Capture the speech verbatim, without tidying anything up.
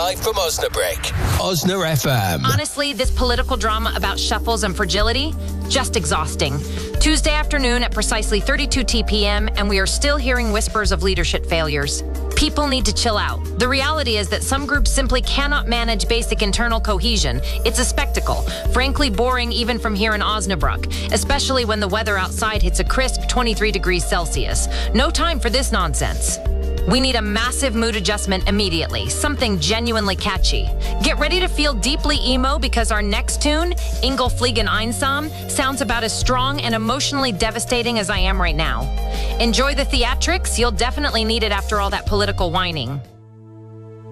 live from Osnabrück. Osna F M. Honestly, this political drama about shuffles and fragility, just exhausting. Tuesday afternoon at precisely thirty-two T P M, and we are still hearing whispers of leadership failures. People need to chill out. The reality is that some groups simply cannot manage basic internal cohesion. It's a spectacle, frankly boring even from here in Osnabrück, especially when the weather outside hits a crisp twenty-three degrees Celsius. No time for this nonsense. We need a massive mood adjustment immediately, something genuinely catchy. Get ready to feel deeply emo because our next tune, Engel Fliegen Einsam, sounds about as strong and emotionally devastating as I am right now. Enjoy the theatrics, you'll definitely need it after all that political whining.